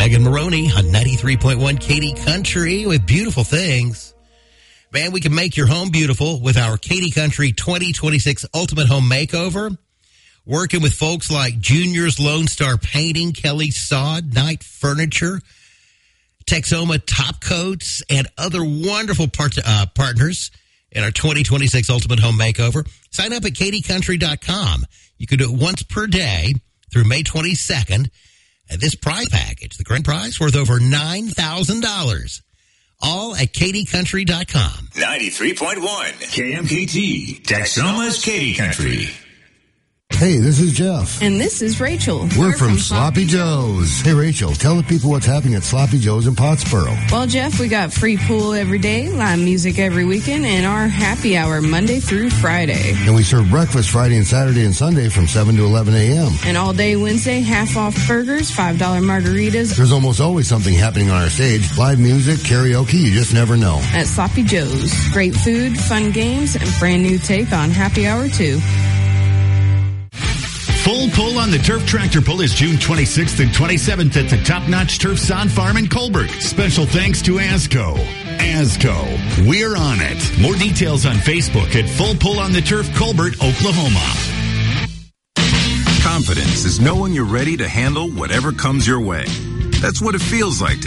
Megan Maroney on 93.1 Katy Country with beautiful things. Man, we can make your home beautiful with our Katy Country 2026 Ultimate Home Makeover. Working with folks like Junior's Lone Star Painting, Kelly Sod, Knight Furniture, Texoma Top Coats, and other wonderful partners in our 2026 Ultimate Home Makeover. Sign up at katycountry.com. You can do it once per day through May 22nd. And this prize package, the grand prize, worth over $9,000. All at katycountry.com. 93.1 KMKT, Texoma's Katy Country. Hey, this is Jeff. And this is Rachel. We're from Sloppy Joe's. Hey, Rachel, tell the people what's happening at Sloppy Joe's in Pottsboro. Well, Jeff, we got free pool every day, live music every weekend, and our happy hour Monday through Friday. And we serve breakfast Friday and Saturday and Sunday from 7 to 11 a.m. And all day Wednesday, half-off burgers, $5 margaritas. There's almost always something happening on our stage. Live music, karaoke, you just never know. At Sloppy Joe's. Great food, fun games, and brand new take on happy hour, too. Full Pull on the Turf Tractor Pull is June 26th and 27th at the Top Notch Turf Sod Farm in Colbert. Special thanks to ASCO. ASCO, we're on it. More details on Facebook at Full Pull on the Turf Colbert, Oklahoma. Confidence is knowing you're ready to handle whatever comes your way. That's what it feels like to